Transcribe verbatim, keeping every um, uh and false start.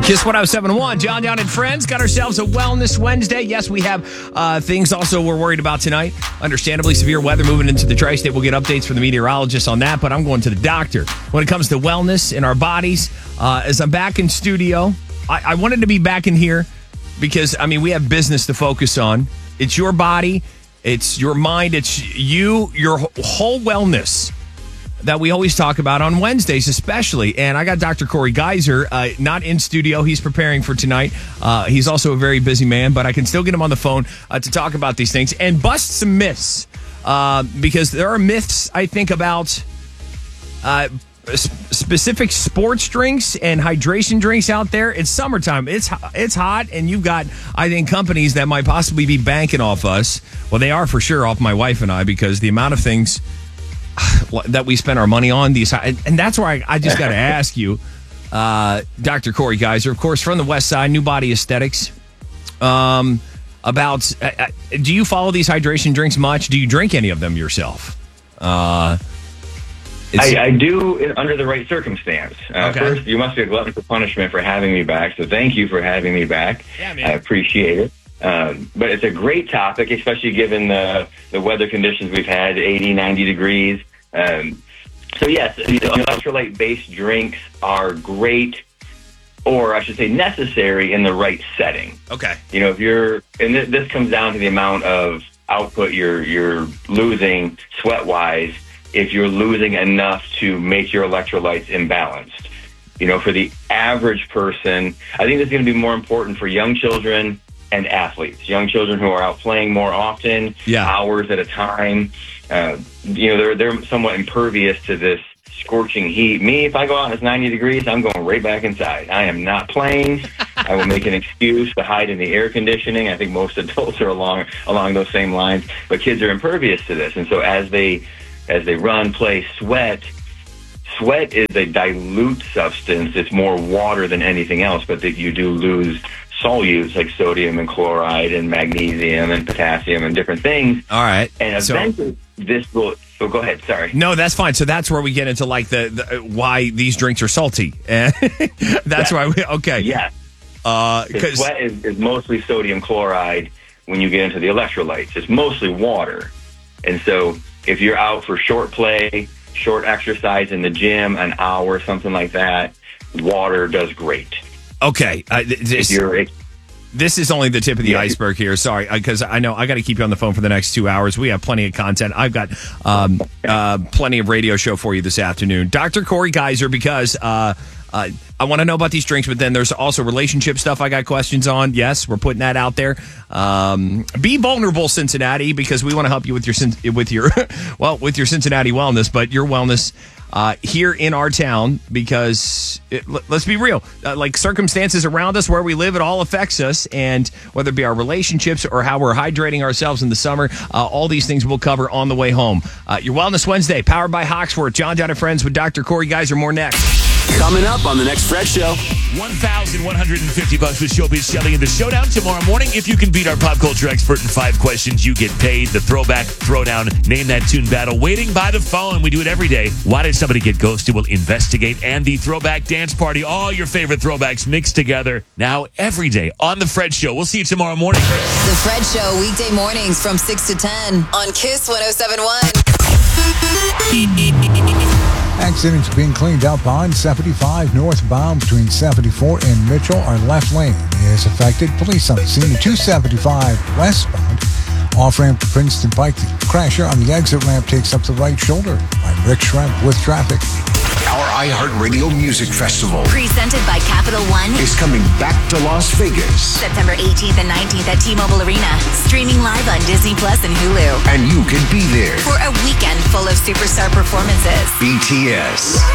Kiss one oh seven point one, John Down and Friends. Got ourselves a Wellness Wednesday. Yes, we have uh, things also we're worried about tonight. Understandably, severe weather moving into the tri-state. We'll get updates from the meteorologist on that, but I'm going to the doctor. When it comes to wellness in our bodies, uh, as I'm back in studio, I-, I wanted to be back in here because, I mean, we have business to focus on. It's your body. It's your mind. It's you, your whole wellness that we always talk about on Wednesdays, especially. And I got Doctor Corey Geiser, uh, not in studio. He's preparing for tonight. Uh, he's also a very busy man, but I can still get him on the phone uh, to talk about these things and bust some myths. Uh, because there are myths, I think, about uh, specific sports drinks and hydration drinks out there. It's summertime. It's it's hot, and you've got, I think, companies that might possibly be banking off us. Well, they are for sure off my wife and I, because the amount of things that we spend our money on, these, and that's why I, I just got to ask you, uh, Doctor Corey Geiser, of course, from the West Side, New Body Aesthetics, um, about, uh, do you follow these hydration drinks much? Do you drink any of them yourself? Uh, I, I do under the right circumstance. Uh, Okay. First, you must be a glutton for punishment for having me back, so thank you for having me back. Yeah, man. I appreciate it. Um, but it's a great topic, especially given the, the weather conditions we've had, eighty, ninety degrees. Um, so, yes, you know, electrolyte-based drinks are great, or I should say necessary, in the right setting. Okay. You know, if you're, and th- this comes down to the amount of output you're, you're losing sweat-wise, if you're losing enough to make your electrolytes imbalanced. You know, for the average person, I think this is going to be more important for young children and athletes, young children who are out playing more often, Yeah. hours at a time. Uh, you know, they're they're somewhat impervious to this scorching heat. Me, if I go out and it's ninety degrees, I'm going right back inside. I am not playing. I will make an excuse to hide in the air conditioning. I think most adults are along along those same lines, but kids are impervious to this, and so as they as they run, play, sweat. Sweat is a dilute substance. It's more water than anything else, but that you do lose solutes like sodium and chloride and magnesium and potassium and different things. All right. And So- eventually this will... Oh, go ahead. Sorry. No, that's fine. So that's where we get into like the, the why these drinks are salty. And that's Yeah. why we, okay. Yeah. Uh, Because 'cause- sweat is, is mostly sodium chloride when you get into the electrolytes. It's mostly water. And so if you're out for short play, short exercise in the gym, an hour, something like that, water does great. okay. Uh, th- If this, you're... this is only the tip of the Yeah. iceberg here. Sorry, because I know I got to keep you on the phone for the next two hours. We have plenty of content. I've got um, uh, plenty of radio show for you this afternoon. Doctor Corey Geiser, because uh, uh, I want to know about these drinks, but then there's also relationship stuff I got questions on. Yes, we're putting that out there. Um, be vulnerable, Cincinnati, because we want to help you with your Cin- with your well with your Cincinnati wellness, but your wellness uh, here in our town, because it, let- let's be real, uh, like circumstances around us where we live, it all affects us, and whether it be our relationships or how we're hydrating ourselves in the summer, uh, all these things we'll cover on the way home. Uh, your Wellness Wednesday, powered by Hawksworth. John Down and Friends with Doctor Corey Geiser. More next. Coming up on the next Fred Show. one thousand one hundred fifty bucks with Showbiz Shelly in the showdown tomorrow morning. If you can beat our pop culture expert in five questions, you get paid. The throwback throwdown, name that tune battle, waiting by the phone. We do it every day. Why did somebody get ghosted? We'll investigate. And the throwback dance party, all your favorite throwbacks mixed together now every day on the Fred Show. We'll see you tomorrow morning. The Fred Show, weekday mornings from six to ten on Kiss one oh seven point one. Accidents being cleaned up on seventy-five northbound between seventy-four and Mitchell. Our left lane is affected. Police on the scene at two seventy-five westbound. Off-ramp to Princeton Pike. The crasher on the exit ramp takes up the right shoulder. I'm Rick Schremp with traffic. Our iHeartRadio Music Festival Presented by Capital One. is coming back to Las Vegas. September eighteenth and nineteenth at T-Mobile Arena. Streaming live on Disney Plus and Hulu. And you can be there. For a weekend full of superstar performances. B T S,